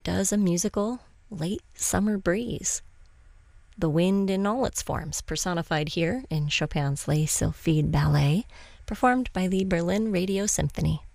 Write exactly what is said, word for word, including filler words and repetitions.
does a musical Late Summer Breeze. The wind in all its forms, personified here in Chopin's Les Sylphides Ballet, performed by the Berlin Radio Symphony.